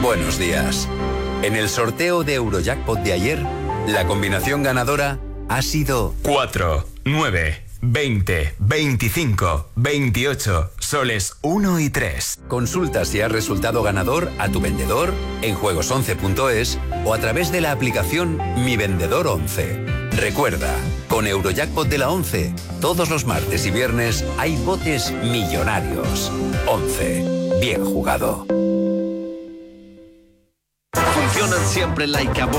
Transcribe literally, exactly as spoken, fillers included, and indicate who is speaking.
Speaker 1: Buenos días. En el sorteo de Eurojackpot de ayer, la combinación ganadora ha sido
Speaker 2: cuatro, nueve, veinte, veinticinco, veintiocho, soles uno y tres.
Speaker 1: Consulta si has resultado ganador a tu vendedor en juegos once punto es o a través de la aplicación Mi Vendedor once. Recuerda, con Eurojackpot de la once, todos los martes y viernes hay botes millonarios. once. Bien jugado.
Speaker 3: Funcionan siempre like a